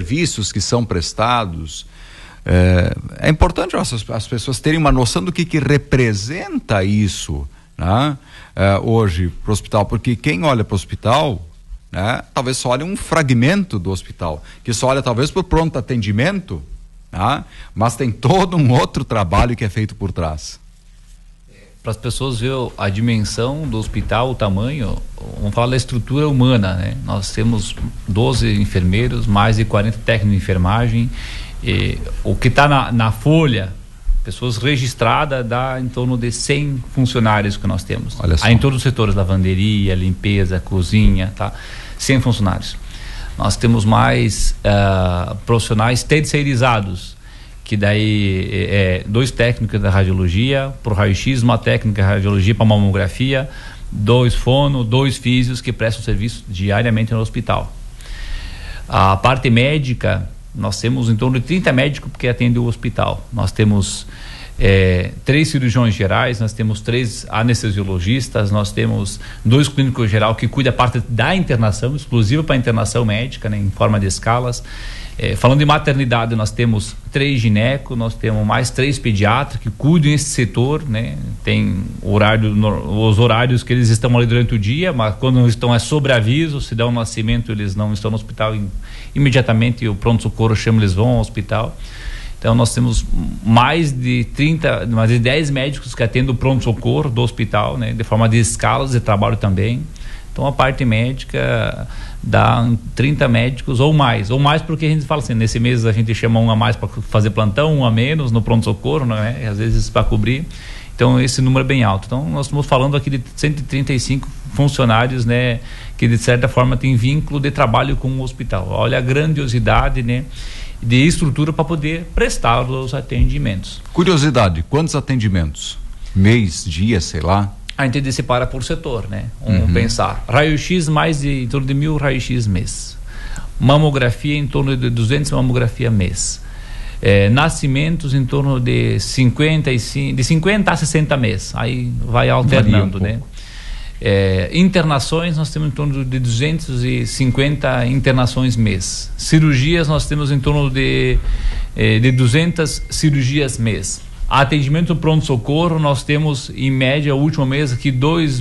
serviços que são prestados. É importante as pessoas terem uma noção do que representa isso, né? Hoje para o hospital, porque quem olha para o hospital, né, talvez só olhe um fragmento do hospital, que só olha talvez por pronto atendimento, né, mas tem todo um outro trabalho que é feito por trás. Para as pessoas ver a dimensão do hospital, o tamanho, vamos falar da estrutura humana, né? Nós temos 12 enfermeiros, mais de 40 técnicos de enfermagem, o que está na folha, pessoas registradas, dá em torno de 100 funcionários que nós temos. Olha só. Aí em todos os setores, lavanderia, limpeza, cozinha, tá? 100 funcionários. Nós temos mais profissionais terceirizados, que daí 2 técnicos da radiologia para o raio-x, uma técnica de radiologia para mamografia, 2 fono, 2 físios que prestam serviço diariamente no hospital. A parte médica, nós temos em torno de 30 médicos que atendem o hospital. Nós temos 3 cirurgiões gerais, nós temos 3 anestesiologistas, nós temos 2 clínicos geral que cuidam da parte da internação, exclusiva para a internação médica, né, em forma de escalas. Falando de maternidade, nós temos 3 ginecos, nós temos mais 3 pediatras que cuidam desse setor, né? Tem os horários que eles estão ali durante o dia, mas quando estão sobre aviso, se dá um nascimento, eles não estão no hospital imediatamente, o pronto-socorro chama, eles vão ao hospital. Então nós temos mais de 10 médicos que atendem o pronto-socorro do hospital, né? De forma de escalas de trabalho também. Então a parte médica dá 30 médicos ou mais porque a gente fala assim, nesse mês a gente chama um a mais para fazer plantão, um a menos no pronto-socorro, né? Às vezes para cobrir, então esse número é bem alto. Então nós estamos falando aqui de 135 funcionários, né? Que de certa forma tem vínculo de trabalho com o hospital. Olha a grandiosidade, né? De estrutura para poder prestar os atendimentos. Curiosidade, quantos atendimentos? Mês, dia, sei lá? A gente separa por setor, né? Vamos pensar. Raio-x, em torno de 1.000 raio-x mês. Mamografia, em torno de 200 mamografia mês. Nascimentos, em torno de 50 a 60 mês. Aí vai alternando, né? Internações, nós temos em torno de 250 internações mês. Cirurgias, nós temos em torno de 200 cirurgias mês. Atendimento pronto-socorro, nós temos em média o último mês aqui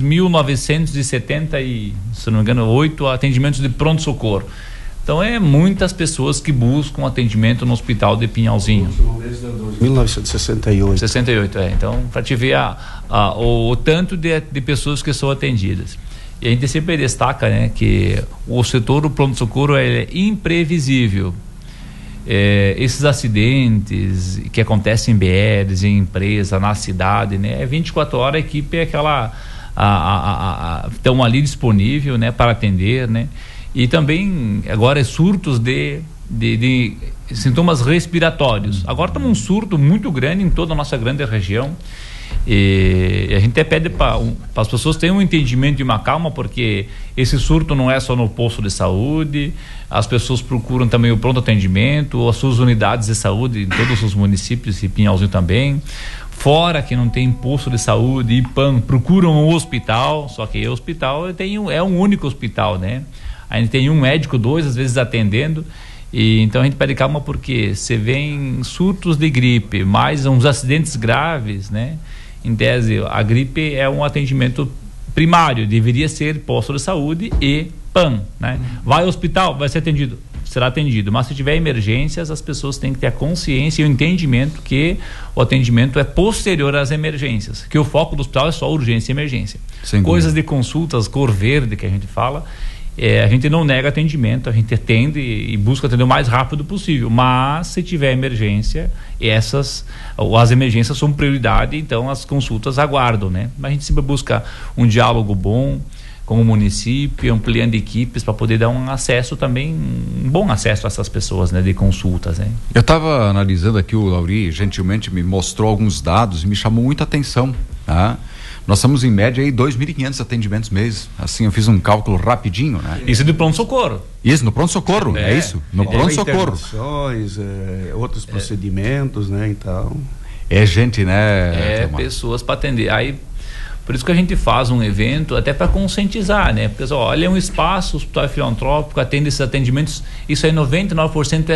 2.970 e, se não me engano, 8 atendimentos de pronto-socorro. Então muitas pessoas que buscam atendimento no hospital de Pinhalzinho. O último mês de 1968. 68, então para te ver o tanto de pessoas que são atendidas. E a gente sempre destaca, né, que o setor do pronto-socorro é imprevisível. Esses acidentes que acontecem em BRs, em empresa, na cidade, né? 24 horas a equipe é aquela estão ali disponível, né, para atender, né? E também agora surtos de sintomas respiratórios. Agora estamos um surto muito grande em toda a nossa grande região. E a gente até pede para as pessoas terem um entendimento e uma calma, porque esse surto não é só no posto de saúde, as pessoas procuram também o pronto atendimento, as suas unidades de saúde em todos os municípios e Pinhalzinho também. Fora que não tem posto de saúde e PAN, procuram um hospital, só que o hospital é um único hospital, né? A gente tem um médico, 2 às vezes atendendo. E então a gente pede calma porque se vem surtos de gripe, mais uns acidentes graves, né? Em tese, a gripe é um atendimento primário, deveria ser posto de saúde e PAN, né? Vai ao hospital, vai ser atendido, será atendido, mas se tiver emergências, as pessoas têm que ter a consciência e o entendimento que o atendimento é posterior às emergências, que o foco do hospital é só urgência e emergência. Coisas de consultas, cor verde que a gente fala, a gente não nega atendimento, a gente atende e busca atender o mais rápido possível, mas se tiver emergência, as emergências são prioridade, então as consultas aguardam, né? Mas a gente sempre busca um diálogo bom com o município, ampliando equipes para poder dar um acesso também, um bom acesso a essas pessoas, né, de consultas, né? Eu estava analisando aqui, o Lauri gentilmente me mostrou alguns dados e me chamou muita atenção, tá? Nós estamos em média aí 2.500 atendimentos mês. Assim, eu fiz um cálculo rapidinho, né? Isso de pronto-socorro. Isso, no pronto-socorro, é isso. No pronto-socorro. Outros procedimentos, né? Então. É gente, né? Pessoas para atender. Aí, por isso que a gente faz um evento até para conscientizar, né? Porque, olha, é um espaço, hospital filantrópico, atende esses atendimentos. Isso aí 99%